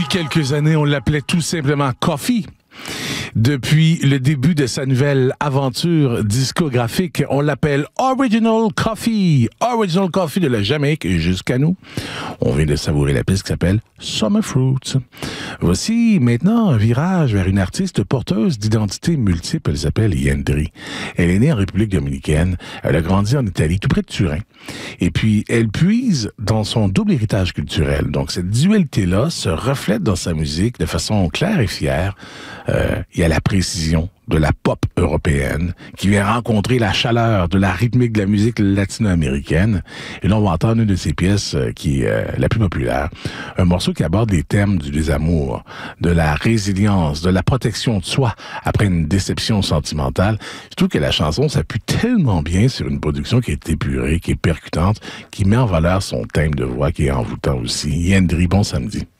quelques années, on l'appelait tout simplement Coffee. Depuis le début de sa nouvelle aventure discographique, on l'appelle Original Coffee. Original Coffee de la Jamaïque jusqu'à nous. On vient de savourer la piste qui s'appelle Summer Fruits. Voici maintenant un virage vers une artiste porteuse d'identité multiple. Elle s'appelle Yandri. Elle est née en République dominicaine. Elle a grandi en Italie, tout près de Turin. Et puis, elle puise dans son double héritage culturel. Donc, cette dualité-là se reflète dans sa musique de façon claire et fière. Il y a la précision de la pop européenne qui vient rencontrer la chaleur de la rythmique de la musique latino-américaine. Et là, on va entendre une de ses pièces qui est la plus populaire. Un morceau qui aborde les thèmes du désamour, de la résilience, de la protection de soi après une déception sentimentale. Je trouve que la chanson s'appuie tellement bien sur une production qui est épurée, qui est percutante, qui met en valeur son thème de voix qui est envoûtant aussi. Yandri, bon samedi.